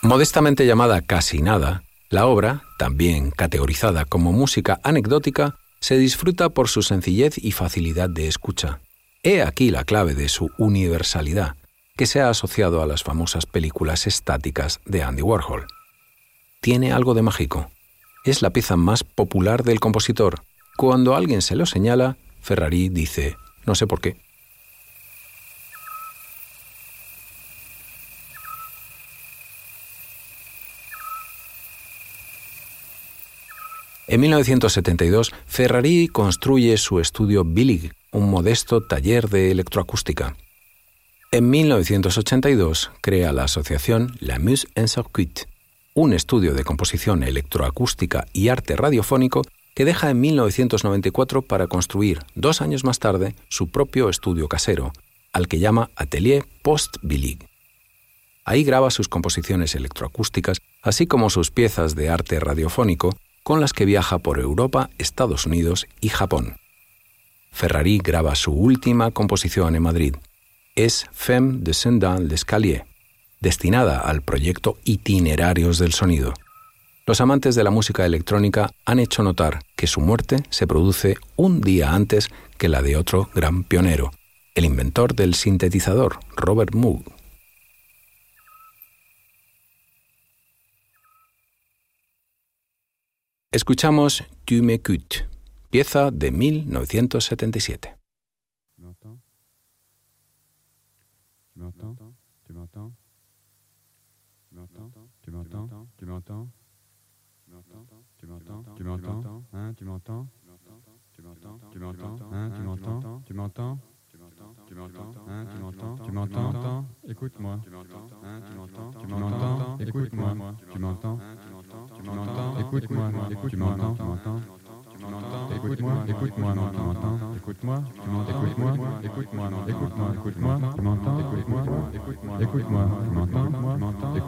Modestamente llamada Casi Nada, la obra, también categorizada como música anecdótica, se disfruta por su sencillez y facilidad de escucha. He aquí la clave de su universalidad, que se ha asociado a las famosas películas estáticas de Andy Warhol. Tiene algo de mágico. Es la pieza más popular del compositor. Cuando alguien se lo señala, Ferrari dice, no sé por qué. En 1972, Ferrari construye su estudio Billig, un modesto taller de electroacústica. En 1982, crea la asociación La Muse en Circuit, un estudio de composición electroacústica y arte radiofónico que deja en 1994 para construir, 2 años más tarde, su propio estudio casero, al que llama Atelier Post-Billig. Ahí graba sus composiciones electroacústicas, así como sus piezas de arte radiofónico, con las que viaja por Europa, Estados Unidos y Japón. Ferrari graba su última composición en Madrid. Es Femme descendant l'escalier, destinada al proyecto Itinerarios del Sonido. Los amantes de la música electrónica han hecho notar que su muerte se produce un día antes que la de otro gran pionero, el inventor del sintetizador, Robert Moog. Escuchamos Tu m'écoutes, pieza de 1977. Tu m'entends? Tu m'entends? Tu m'entends? Tu m'entends? Tu m'entends? Tu m'entends? Tu m'entends? Tu m'entends? Hein, tu m'entends? Tu m'entends? Tu m'entends? Hein, tu m'entends? Tu m'entends? Tu m'entends? Hein, tu m'entends? Tu m'entends? Écoute-moi. Hein, tu m'entends? Tu m'entends? Écoute-moi. Tu m'entends? Tu m'entends? Écoute-moi. Tu m'entends? Tu m'entends? Écoute-moi, écoute-moi, non, tu m'entends? Écoute-moi, tu m'entends? Écoute-moi, écoute-moi, non, écoute-moi, écoute-moi, tu m'entends? Écoute-moi, écoute-moi, écoute-moi, tu m'entends? Tu m'entends?